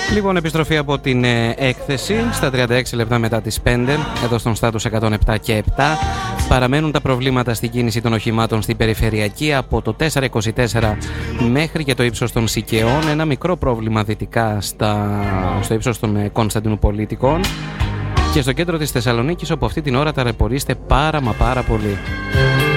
Λοιπόν, επιστροφή από την έκθεση στα 36 λεπτά μετά τις 5, εδώ στον Στάτους 107 και 7. Παραμένουν τα προβλήματα στην κίνηση των οχημάτων στην περιφερειακή από το 424 μέχρι και το ύψος των Σικαιών. Ένα μικρό πρόβλημα δυτικά στο ύψος των Κωνσταντινουπολίτικων. Και στο κέντρο της Θεσσαλονίκης, όπου αυτή την ώρα ταλαιπωρείστε πάρα πολύ.